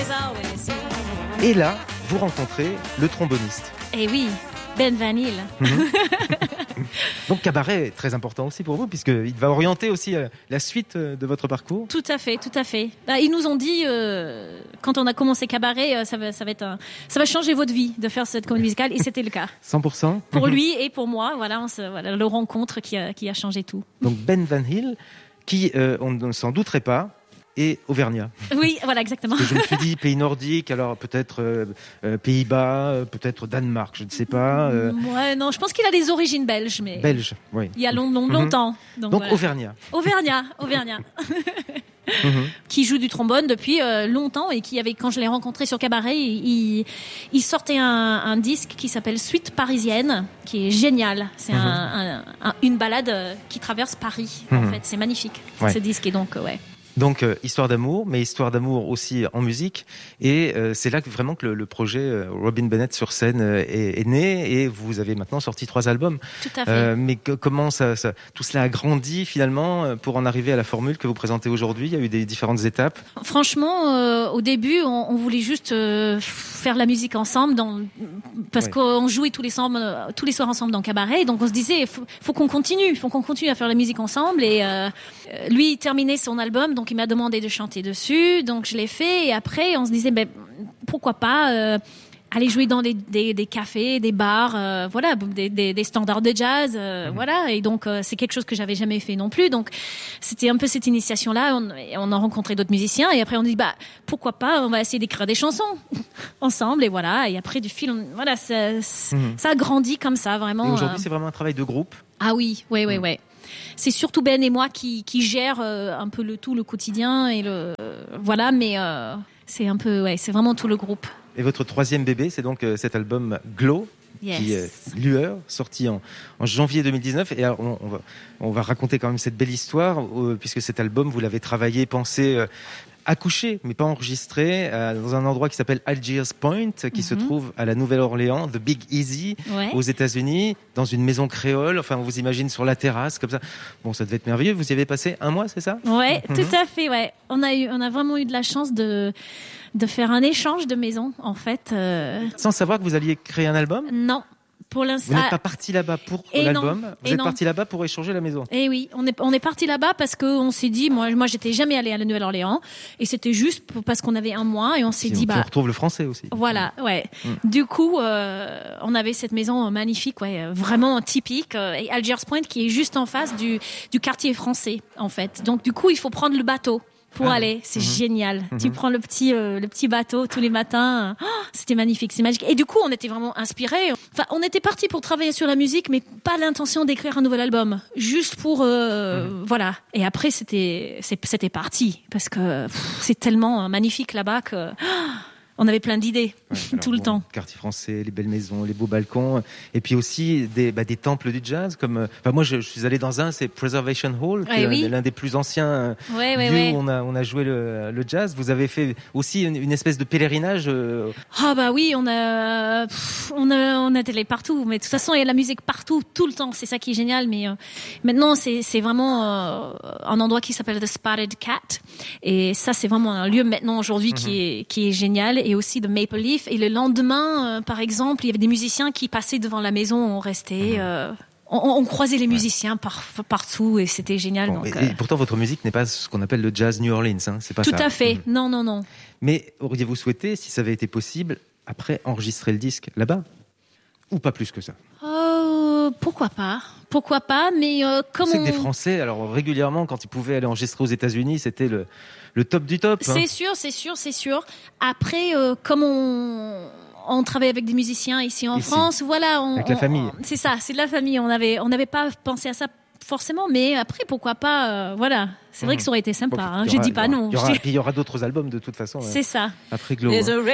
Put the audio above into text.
Et là, vous rencontrez le tromboniste. Eh oui, Ben Van Hill. Donc cabaret est très important aussi pour vous, puisqu'il va orienter aussi la suite de votre parcours. Tout à fait, tout à fait. Ils nous ont dit, quand on a commencé cabaret, ça va changer votre vie de faire cette comédie musicale, et c'était le cas. 100%. Pour lui et pour moi, voilà, le rencontre qui a changé tout. Donc Ben Van Hill, qui, on ne s'en douterait pas, est auvergnat. Oui, voilà, exactement. Parce que je me suis dit pays nordique, alors peut-être Pays-Bas, peut-être Danemark, je ne sais pas. Ouais, non, je pense qu'il a des origines belges, mais Belge, oui. il y a longtemps. Donc voilà. Auvergnat. Auvergnat. Qui joue du trombone depuis longtemps et quand je l'ai rencontré sur cabaret, il sortait un disque qui s'appelle Suite parisienne, qui est génial. C'est une balade qui traverse Paris. En fait, c'est magnifique ce disque, et donc ouais. Donc histoire d'amour, mais histoire d'amour aussi en musique, et c'est là que vraiment que le projet Robin Bennett sur scène est né, et vous avez maintenant sorti 3 albums. Tout à fait. Mais comment tout cela a grandi finalement pour en arriver à la formule que vous présentez aujourd'hui? Il y a eu des différentes étapes. Franchement, au début, on voulait juste faire la musique ensemble, parce qu'on jouait tous les soirs ensemble dans cabaret, donc on se disait faut qu'on continue à faire la musique ensemble, et lui il terminait son album, donc il m'a demandé de chanter dessus, donc je l'ai fait, et après on se disait pourquoi pas aller jouer dans des cafés, des bars, voilà, des standards de jazz, voilà, et donc c'est quelque chose que j'avais jamais fait non plus, donc c'était un peu cette initiation-là. On a rencontré d'autres musiciens, et après on dit pourquoi pas, on va essayer d'écrire des chansons ensemble, et voilà, et après du fil, voilà, ça a grandi comme ça, vraiment. Et aujourd'hui c'est vraiment un travail de groupe. Ah oui. C'est surtout Ben et moi qui gèrent un peu le quotidien, et voilà, mais c'est un peu, c'est vraiment tout le groupe. Et votre 3e bébé, c'est donc cet album Glow, qui est Lueur, sorti en janvier 2019. Et alors, on va raconter quand même cette belle histoire, puisque cet album, vous l'avez travaillé, pensé, accouché, mais pas enregistré, dans un endroit qui s'appelle Algiers Point, qui se trouve à la Nouvelle-Orléans, The Big Easy, aux États-Unis, dans une maison créole. Enfin, on vous imagine sur la terrasse, comme ça. Bon, ça devait être merveilleux. Vous y avez passé 1 mois, c'est ça? Ouais, tout à fait, ouais. On a vraiment eu de la chance de faire un échange de maison, en fait. Sans savoir que vous alliez créer un album? Non. Pour l'instant. Vous n'êtes pas parti là-bas pour l'album, vous êtes parti là-bas pour échanger la maison. Eh oui, on est parti là-bas parce qu'on s'est dit, moi j'étais jamais allée à la Nouvelle-Orléans, et c'était juste parce qu'on avait 1 mois, et on s'est dit on retrouve le français aussi. Voilà, ouais. Du coup, on avait cette maison magnifique, vraiment typique, et Algiers Point qui est juste en face du quartier français, en fait. Donc du coup, il faut prendre le bateau pour aller. C'est génial. Tu prends le petit bateau tous les matins. Oh, c'était magnifique, c'est magique. Et du coup, on était vraiment inspirés. Enfin, on était partis pour travailler sur la musique, mais pas l'intention d'écrire un nouvel album. Juste pour, voilà. Et après, c'était parti. Parce que c'est tellement magnifique là-bas que on avait plein d'idées tout le temps. Quartier français, les belles maisons, les beaux balcons, et puis aussi des temples du jazz. Comme, moi, je suis allé dans c'est Preservation Hall, qui est l'un des plus anciens lieux où on a joué le jazz. Vous avez fait aussi une espèce de pèlerinage. Ah bah oui, on a allé partout. Mais de toute façon, il y a de la musique partout, tout le temps. C'est ça qui est génial. Mais maintenant, c'est vraiment un endroit qui s'appelle The Spotted Cat. Et ça, c'est vraiment un lieu maintenant aujourd'hui qui est génial. Et aussi de Maple Leaf. Et le lendemain, par exemple, il y avait des musiciens qui passaient devant la maison, on restait, on croisait les musiciens partout, et c'était génial. Bon, donc, et pourtant, votre musique n'est pas ce qu'on appelle le jazz New Orleans, hein, c'est pas tout ça. Tout à fait, non. Mais auriez-vous souhaité, si ça avait été possible, après enregistrer le disque là-bas? Ou pas plus que ça? Pourquoi pas, mais comme c'est que des Français, alors régulièrement, quand ils pouvaient aller enregistrer aux États-Unis, c'était le top du top. C'est sûr. Après, comme on travaille avec des musiciens ici en France, voilà. Avec la famille. C'est ça, c'est de la famille. On n'avait pas pensé à ça forcément, mais après, pourquoi pas, voilà. C'est vrai que ça aurait été sympa, je dis pas non. Puis il y aura d'autres albums de toute façon. C'est ça. Après Glow.